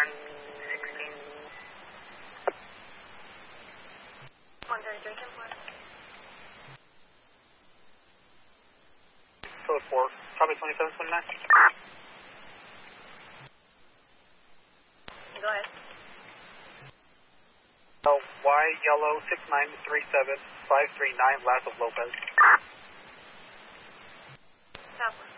116. 133, Kim 4. Code 4, copy 2729. Go ahead. Y yellow 6937539, last of Lopez. Southwest.